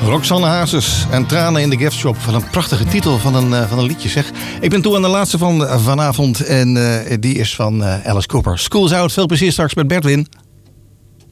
Roxanne Hazes en Tranen in de Gift Shop. Wat een prachtige titel van een liedje, zeg. Ik ben toe aan de laatste van vanavond en die is van Alice Cooper. School's Out. Veel plezier straks met Bert Win.